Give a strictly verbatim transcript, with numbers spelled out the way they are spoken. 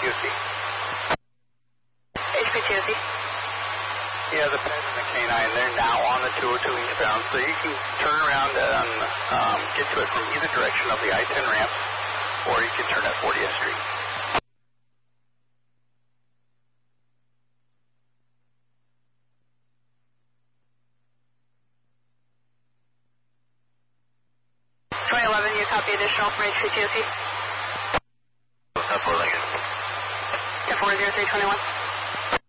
T O C. H P T O C. Yeah, the Ped and the K nine, they're now on the two oh two eastbound, so you can turn around and um, get to it from either direction of the I ten ramp, or you can turn at fortieth Street. twenty eleven, you copy additional from H P T O C? ten four Lincoln. ten four zero three twenty-one.